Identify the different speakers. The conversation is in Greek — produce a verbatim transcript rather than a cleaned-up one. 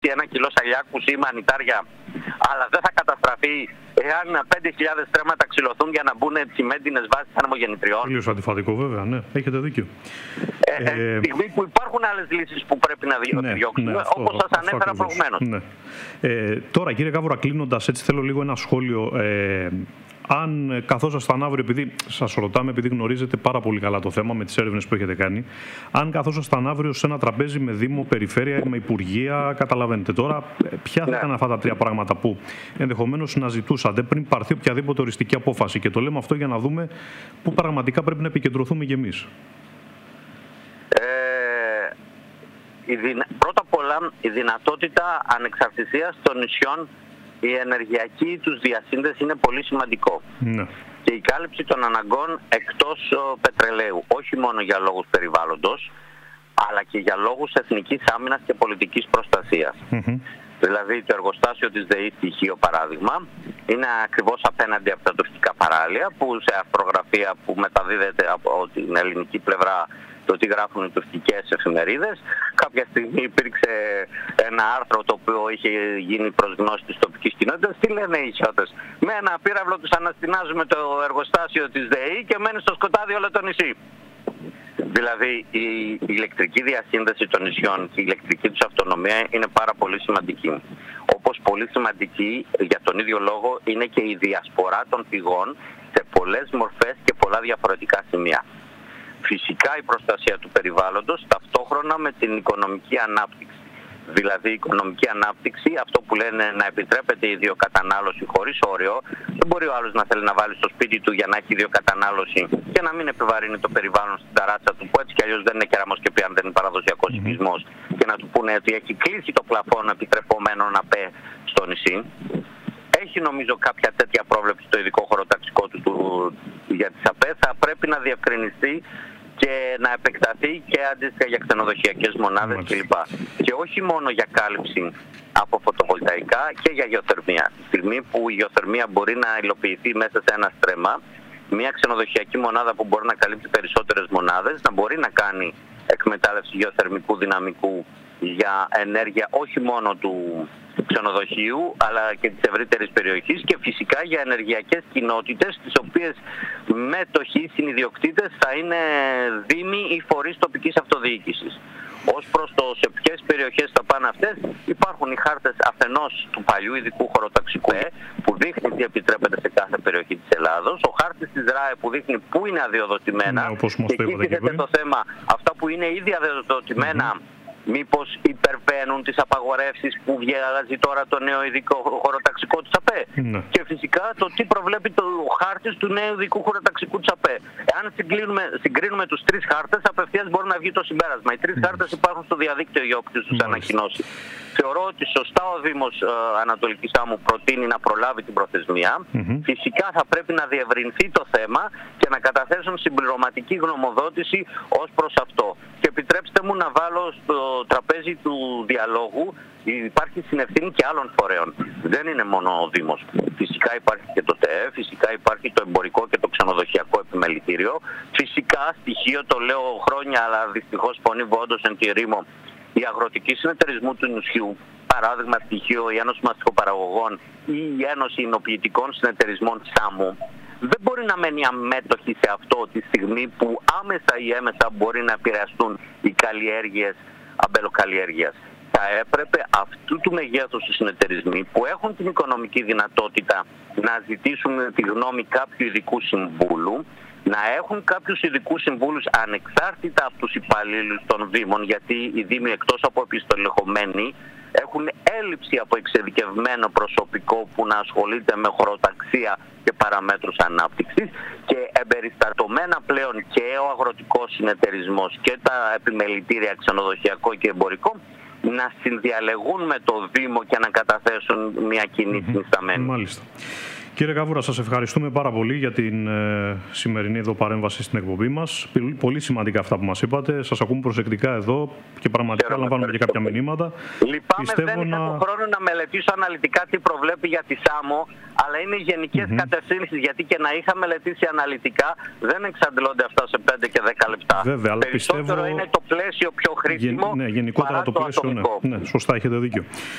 Speaker 1: ένα κιλό σαλιάκους ή μανιτάρια, αλλά δεν θα καταστραφεί εάν πέντε χιλιάδες στρέμματα ξυλωθούν για να μπουν τσιμέντινες βάσεις ανεμογεννητριών.
Speaker 2: Τελείως αντιφατικό, βέβαια, ναι, έχετε δίκιο.
Speaker 1: Ε, ε, ε, στιγμή που υπάρχουν άλλες λύσεις που πρέπει να διώξουμε, ναι, ναι, όπως σας ανέφερα προηγουμένως.
Speaker 2: Ναι. Ε, τώρα, κύριε Κάβουρα, κλείνοντας, έτσι θέλω λίγο ένα σχόλιο. Ε, Αν καθόσασταν αύριο, επειδή σας ρωτάμε, επειδή γνωρίζετε πάρα πολύ καλά το θέμα με τις έρευνες που έχετε κάνει, αν καθόσασταν αύριο σε ένα τραπέζι με Δήμο, Περιφέρεια, με Υπουργεία, καταλαβαίνετε τώρα, ποια θα ήταν αυτά τα τρία πράγματα που ενδεχομένως να ζητούσατε πριν πάρθει οποιαδήποτε οριστική απόφαση? Και το λέμε αυτό για να δούμε πού πραγματικά πρέπει να επικεντρωθούμε κι εμείς.
Speaker 1: Ε, η δυνα... Πρώτα απ' όλα, η δυνατότητα ανεξαρτησίας των νησιών, η ενεργειακή τους διασύνδεση είναι πολύ σημαντικό. Ναι. Και η κάλυψη των αναγκών εκτός ο, πετρελαίου, όχι μόνο για λόγους περιβάλλοντος, αλλά και για λόγους εθνικής άμυνας και πολιτικής προστασίας. Mm-hmm. Δηλαδή το εργοστάσιο της ΔΕΗ στοιχείο, παράδειγμα, είναι ακριβώς απέναντι από τα τουρκικά παράλια, που σε αυτογραφία που μεταδίδεται από την ελληνική πλευρά το τι γράφουν οι τουρκικές εφημερίδες. Κάποια στιγμή υπήρξε ένα άρθρο το οποίο είχε γίνει προς γνώση της τοπικής κοινότητας. Τι λένε οι νησιώτες? Με ένα πύραυλο τους αναστηνάζουμε το εργοστάσιο της ΔΕΗ και μένει στο σκοτάδι όλο το νησί. Δηλαδή η ηλεκτρική διασύνδεση των νησιών και η ηλεκτρική τους αυτονομία είναι πάρα πολύ σημαντική. Όπως πολύ σημαντική για τον ίδιο λόγο είναι και η διασπορά των πηγών σε πολλές μορφές και πολλά διαφορετικά σημεία. Φυσικά η προστασία του περιβάλλοντος ταυτόχρονα με την οικονομική ανάπτυξη. Δηλαδή η οικονομική ανάπτυξη, αυτό που λένε να επιτρέπεται η ιδιοκατανάλωση χωρίς όριο. Δεν μπορεί ο άλλος να θέλει να βάλει στο σπίτι του για να έχει ιδιοκατανάλωση και να μην επιβαρύνει το περιβάλλον στην ταράτσα του, που έτσι κι αλλιώς δεν είναι κεραμοσκεπή αν δεν είναι παραδοσιακός οικισμός, και να του πούνε ότι έχει κλείσει το πλαφόν επιτρεπόμενο να πέ στο νησί. Έχει νομίζω κάποια τέτοια πρόβλεψη στο ειδικό χωροταξικό του, του για τις ΑΠΕ. Θα πρέπει να διευκρινιστεί και να επεκταθεί και αντίστοιχα για ξενοδοχειακές μονάδες κλπ. Και όχι μόνο για κάλυψη από φωτοβολταϊκά και για γεωθερμία. Τη στιγμή που η γεωθερμία μπορεί να υλοποιηθεί μέσα σε ένα στρέμμα, μια ξενοδοχειακή μονάδα που μπορεί να καλύψει περισσότερες μονάδες, να μπορεί να κάνει εκμετάλλευση γεωθερμικού δυναμικού για ενέργεια όχι μόνο του ξενοδοχείου αλλά και της ευρύτερης περιοχής, και φυσικά για ενεργειακές κοινότητες τις οποίες μέτοχοι συνιδιοκτήτες θα είναι δήμοι ή φορείς τοπικής αυτοδιοίκησης. Ως προς το σε ποιες περιοχές θα πάνε αυτές, υπάρχουν οι χάρτες αφενός του παλιού ειδικού χωροταξικού που δείχνει τι επιτρέπεται σε κάθε περιοχή της Ελλάδος, ο χάρτης της ΡΑΕ που δείχνει πού είναι αδειοδοτημένα, ναι, και εκεί τίθεται το θέμα αυτά που είναι ήδη αδειοδοτημένα. Mm-hmm. Μήπως υπερβαίνουν τις απαγορεύσεις που βγάζει τώρα το νέο ειδικό χωροταξικό της ΑΠΕ. Ναι. Και φυσικά το τι προβλέπει το χάρτης του νέου ειδικού χωροταξικού της ΑΠΕ. Εάν συγκρίνουμε, συγκρίνουμε τους τρεις χάρτες, απευθείας μπορεί να βγει το συμπέρασμα. Οι τρεις mm. χάρτες υπάρχουν στο διαδίκτυο για όποιους τους ανακοινώσει. Θεωρώ ότι σωστά ο Δήμος ε, Ανατολικής Άμμου προτείνει να προλάβει την προθεσμία. Mm-hmm. Φυσικά θα πρέπει να διευρυνθεί το θέμα και να καταθέσουν συμπληρωματική γνωμοδότηση ως προς αυτό. Και επιτρέψτε μου να βάλω στο τραπέζι του διαλόγου, υπάρχει συνευθύνη και άλλων φορέων. Δεν είναι μόνο ο Δήμος. Φυσικά υπάρχει και το ΤΕΕ, φυσικά υπάρχει το εμπορικό και το ξενοδοχειακό επιμελητήριο. Φυσικά στοιχείο, το λέω χρόνια, αλλά δυστυχώς φωνή όντως εν τη ρήμο, οι αγροτικοί συνεταιρισμού του νησιού, παράδειγμα στοιχείο η Ένωση Μαστικοπαραγωγών ή η Ένωση Ινοποιητικών Συνεταιρισμών της Άμμου, δεν μπορεί να μένει αμέτωχη σε αυτό τη στιγμή που άμεσα ή έμεσα μπορεί να επηρεαστούν οι καλλιέργειες αμπελοκαλλιέργειας. Θα έπρεπε αυτού του μεγέθους οι συνεταιρισμοί που έχουν την οικονομική δυνατότητα να ζητήσουν τη γνώμη κάποιου ειδικού συμβούλου, να έχουν κάποιους ειδικούς συμβούλους ανεξάρτητα από τους υπαλλήλους των Δήμων, γιατί οι Δήμοι εκτός από επιστελεχωμένοι έχουν έλλειψη από εξειδικευμένο προσωπικό που να ασχολείται με χωροταξία και παραμέτρους ανάπτυξης, και εμπεριστατωμένα πλέον και ο αγροτικός συνεταιρισμός και τα επιμελητήρια ξενοδοχειακό και εμπορικό να συνδιαλεγούν με το Δήμο και να καταθέσουν μια κοινή συνισταμένη.
Speaker 2: Μάλιστα. Κύριε Καβούρα, σας ευχαριστούμε πάρα πολύ για την ε, σημερινή εδώ παρέμβαση στην εκπομπή μας. Πολύ σημαντικά αυτά που μας είπατε. Σας ακούμε προσεκτικά εδώ και πραγματικά λαμβάνουμε και κάποια μηνύματα.
Speaker 1: Λυπάμαι, Πιστεύω δεν είχα να... τον χρόνο να μελετήσω αναλυτικά τι προβλέπει για τη ΣΑΜΟ, αλλά είναι γενικές mm-hmm. κατευθύνσεις, γιατί και να είχα μελετήσει αναλυτικά δεν εξαντλώνται αυτά σε πέντε και δέκα λεπτά.
Speaker 2: Βέβαια, αλλά
Speaker 1: Περισσότερο
Speaker 2: πιστεύω...
Speaker 1: είναι το πλαίσιο πιο χρήσιμο.
Speaker 2: Γεν... Ναι, γενικότερα
Speaker 1: παρά
Speaker 2: το πλαίσιο,
Speaker 1: το
Speaker 2: ναι. ναι. Σωστά, έχετε δίκιο.